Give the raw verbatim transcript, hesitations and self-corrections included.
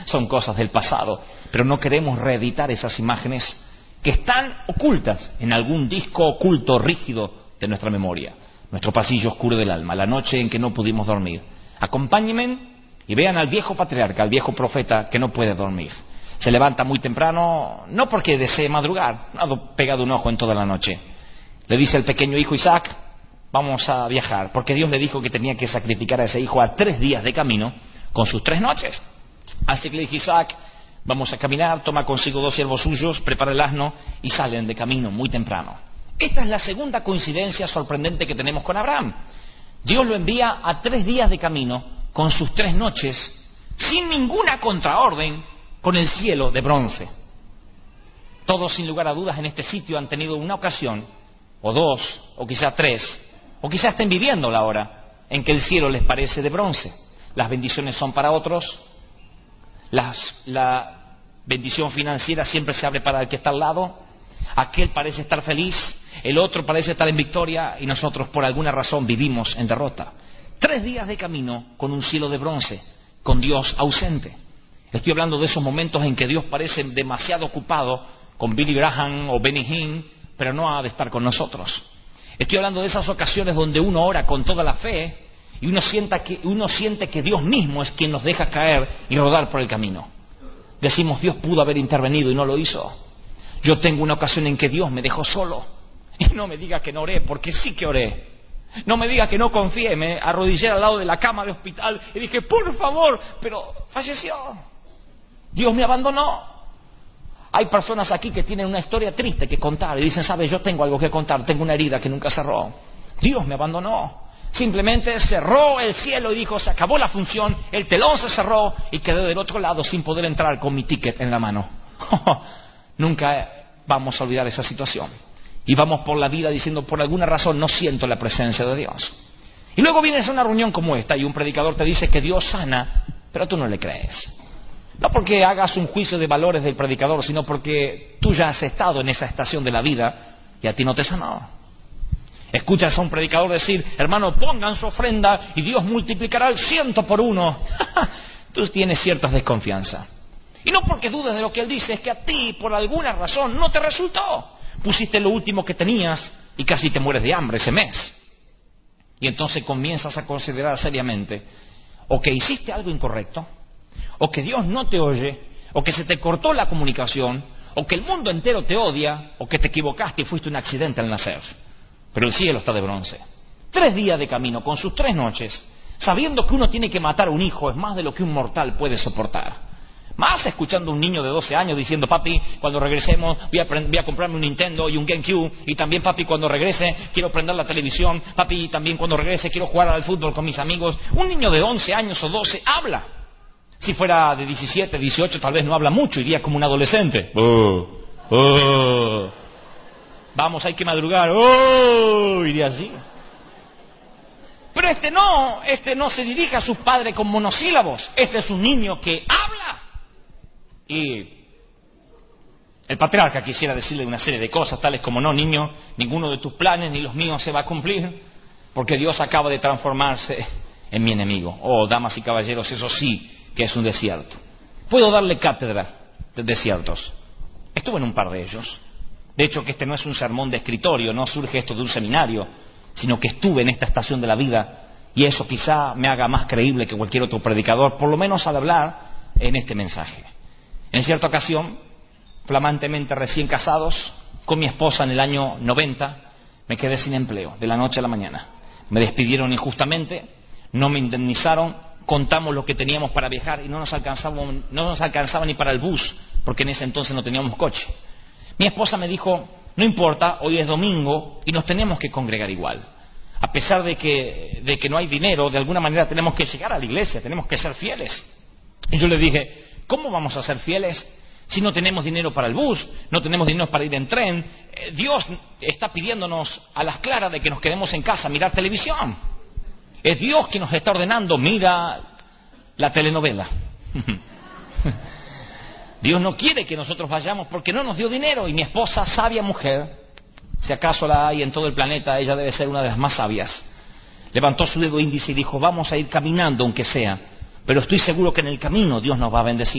son cosas del pasado, pero no queremos reeditar esas imágenes que están ocultas en algún disco oculto rígido de nuestra memoria, nuestro pasillo oscuro del alma, la noche en que no pudimos dormir. Acompáñenme y vean al viejo patriarca, al viejo profeta que no puede dormir. Se levanta muy temprano, no porque desee madrugar, no ha pegado un ojo en toda la noche. Le dice al pequeño hijo Isaac, vamos a viajar, porque Dios le dijo que tenía que sacrificar a ese hijo a tres días de camino con sus tres noches. Así que le dice Isaac, vamos a caminar, toma consigo dos siervos suyos, prepara el asno y salen de camino muy temprano. Esta es la segunda coincidencia sorprendente que tenemos con Abraham. Dios lo envía a tres días de camino con sus tres noches, sin ninguna contraorden, con el cielo de bronce. Todos, sin lugar a dudas, en este sitio han tenido una ocasión, o dos, o quizá tres, o quizá estén viviendo la hora en que el cielo les parece de bronce. Las bendiciones son para otros, las, la bendición financiera siempre se abre para el que está al lado, aquel parece estar feliz, el otro parece estar en victoria y nosotros por alguna razón vivimos en derrota. Tres días de camino con un cielo de bronce, con Dios ausente. Estoy hablando de esos momentos en que Dios parece demasiado ocupado con Billy Graham o Benny Hinn, pero no ha de estar con nosotros. Estoy hablando de esas ocasiones donde uno ora con toda la fe y uno, sienta que, uno siente que Dios mismo es quien nos deja caer y rodar por el camino. Decimos, Dios pudo haber intervenido y no lo hizo. Yo tengo una ocasión en que Dios me dejó solo. Y no me diga que no oré, porque sí que oré. No me diga que no confié, me arrodillé al lado de la cama de hospital y dije, por favor, pero falleció. Dios me abandonó. Hay personas aquí que tienen una historia triste que contar y dicen, sabes, yo tengo algo que contar, tengo una herida que nunca cerró. Dios me abandonó. Simplemente cerró el cielo y dijo, se acabó la función, el telón se cerró y quedé del otro lado sin poder entrar con mi ticket en la mano. Nunca vamos a olvidar esa situación. Y vamos por la vida diciendo, por alguna razón no siento la presencia de Dios. Y luego vienes a una reunión como esta y un predicador te dice que Dios sana, pero tú no le crees. No porque hagas un juicio de valores del predicador, sino porque tú ya has estado en esa estación de la vida y a ti no te sanó. Escuchas a un predicador decir, hermano, pongan su ofrenda y Dios multiplicará el ciento por uno. Tú tienes cierta desconfianza. Y no porque dudes de lo que él dice, es que a ti, por alguna razón, no te resultó. Pusiste lo último que tenías y casi te mueres de hambre ese mes. Y entonces comienzas a considerar seriamente, o que hiciste algo incorrecto, o que Dios no te oye, o que se te cortó la comunicación, o que el mundo entero te odia, o que te equivocaste y fuiste un accidente al nacer. Pero el cielo está de bronce. Tres días de camino, con sus tres noches, sabiendo que uno tiene que matar a un hijo, es más de lo que un mortal puede soportar. Más escuchando a un niño de doce años diciendo, papi, cuando regresemos voy a, voy a comprarme un Nintendo y un GameCube, y también, papi, cuando regrese quiero prender la televisión, papi, también cuando regrese quiero jugar al fútbol con mis amigos. Un niño de once años o doce habla. Si fuera de diecisiete, dieciocho, tal vez no habla mucho, iría como un adolescente. Oh, oh. Vamos, hay que madrugar. Oh, iría así. Pero este no, este no se dirige a sus padres con monosílabos. Este es un niño que habla. Y el patriarca quisiera decirle una serie de cosas, tales como, no, niño, ninguno de tus planes ni los míos se va a cumplir, porque Dios acaba de transformarse en mi enemigo. Oh, damas y caballeros, eso sí que es un desierto. Puedo darle cátedra de desiertos. Estuve en un par de ellos. De hecho, que este no es un sermón de escritorio, no surge esto de un seminario, sino que estuve en esta estación de la vida, y eso quizá me haga más creíble que cualquier otro predicador, por lo menos al hablar en este mensaje. En cierta ocasión, flamantemente recién casados, con mi esposa en el año noventa, me quedé sin empleo, de la noche a la mañana. Me despidieron injustamente, no me indemnizaron, contamos lo que teníamos para viajar y no nos alcanzaba, no nos alcanzaba ni para el bus, porque en ese entonces no teníamos coche. Mi esposa me dijo, no importa, hoy es domingo y nos tenemos que congregar igual. A pesar de que, de que no hay dinero, de alguna manera tenemos que llegar a la iglesia, tenemos que ser fieles. Y yo le dije, ¿cómo vamos a ser fieles si no tenemos dinero para el bus, no tenemos dinero para ir en tren? Eh, Dios está pidiéndonos a las claras de que nos quedemos en casa a mirar televisión. Es Dios quien nos está ordenando, mira la telenovela. Dios no quiere que nosotros vayamos porque no nos dio dinero. Y mi esposa, sabia mujer, si acaso la hay en todo el planeta, ella debe ser una de las más sabias, levantó su dedo índice y dijo, vamos a ir caminando aunque sea, pero estoy seguro que en el camino Dios nos va a bendecir.